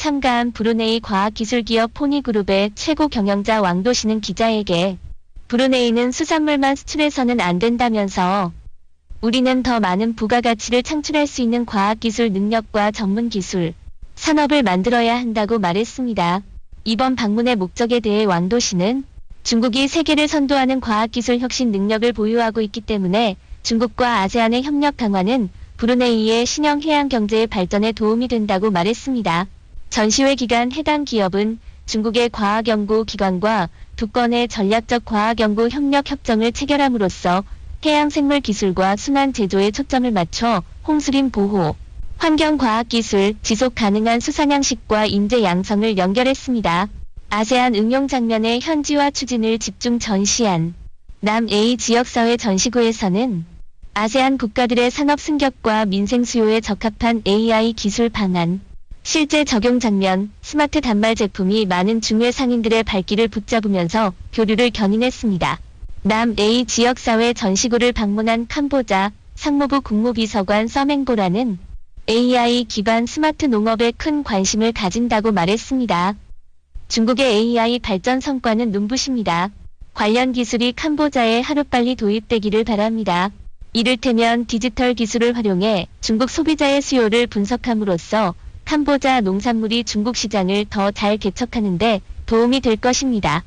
참가한 브루네이 과학기술기업 포니그룹의 최고 경영자 왕도시는 기자에게 브루네이는 수산물만 수출해서는 안 된다면서 우리는 더 많은 부가가치를 창출할 수 있는 과학기술 능력과 전문기술, 산업을 만들어야 한다고 말했습니다. 이번 방문의 목적에 대해 왕도시는 중국이 세계를 선도하는 과학기술 혁신 능력을 보유하고 있기 때문에 중국과 아세안의 협력 강화는 브루네이의 신형 해양 경제의 발전에 도움이 된다고 말했습니다. 전시회 기간 해당 기업은 중국의 과학연구기관과 두 건의 전략적 과학연구 협력 협정을 체결함으로써 해양 생물 기술과 순환 제조에 초점을 맞춰 홍수림 보호, 환경과학기술, 지속 가능한 수산 양식과 인재 양성을 연결했습니다. 아세안 응용 장면의 현지화 추진을 집중 전시한 남A 지역사회 전시구에서는 아세안 국가들의 산업 승격과 민생 수요에 적합한 AI 기술 방안, 실제 적용 장면, 스마트 단말 제품이 많은 중외 상인들의 발길을 붙잡으면서 교류를 견인했습니다. 남A 지역사회 전시구를 방문한 캄보자 상무부 국무비서관 서맹보라는 AI 기반 스마트 농업에 큰 관심을 가진다고 말했습니다. 중국의 AI 발전 성과는 눈부십니다. 관련 기술이 캄보자에 하루빨리 도입되기를 바랍니다. 이를테면 디지털 기술을 활용해 중국 소비자의 수요를 분석함으로써 캄보자 농산물이 중국 시장을 더 잘 개척하는 데 도움이 될 것입니다.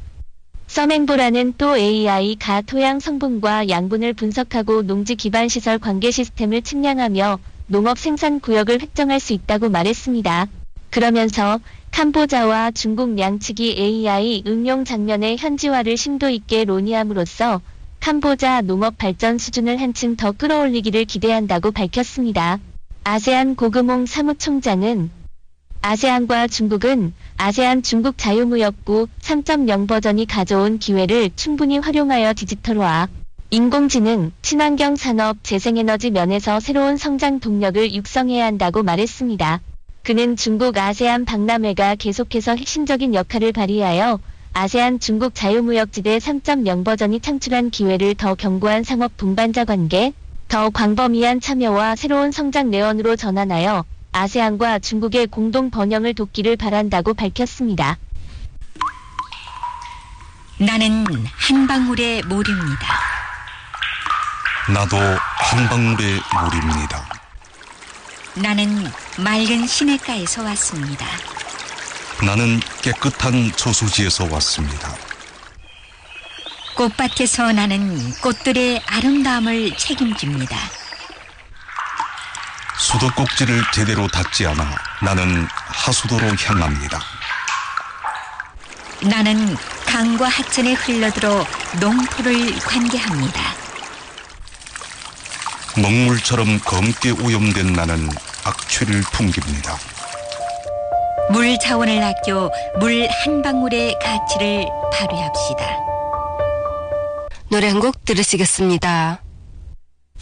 서맹보라는 또 AI가 토양 성분과 양분을 분석하고 농지 기반 시설 관계 시스템을 측량하며 농업 생산 구역을 획정할 수 있다고 말했습니다. 그러면서 캄보자와 중국 양측이 AI 응용 장면의 현지화를 심도 있게 논의함으로써 캄보자 농업 발전 수준을 한층 더 끌어올리기를 기대한다고 밝혔습니다. 아세안 고금홍 사무총장은 아세안과 중국은 아세안 중국 자유무역구 3.0 버전이 가져온 기회를 충분히 활용하여 디지털화, 인공지능, 친환경 산업, 재생에너지 면에서 새로운 성장 동력을 육성해야 한다고 말했습니다. 그는 중국 아세안 박람회가 계속해서 핵심적인 역할을 발휘하여 아세안 중국 자유무역지대 3.0 버전이 창출한 기회를 더 견고한 상업 동반자 관계, 더 광범위한 참여와 새로운 성장 내원으로 전환하여 아세안과 중국의 공동 번영을 돕기를 바란다고 밝혔습니다. 나는 한 방울의 물입니다. 나도 한 방울의 물입니다. 나는 맑은 시냇가에서 왔습니다. 나는 깨끗한 저수지에서 왔습니다. 꽃밭에서 나는 꽃들의 아름다움을 책임집니다. 수도꼭지를 제대로 닫지 않아 나는 하수도로 향합니다. 나는 강과 하천에 흘러들어 농토를 관계합니다. 먹물처럼 검게 오염된 나는 악취를 풍깁니다. 물 자원을 아껴 물 한 방울의 가치를 발휘합시다. 노래 한 곡 들으시겠습니다.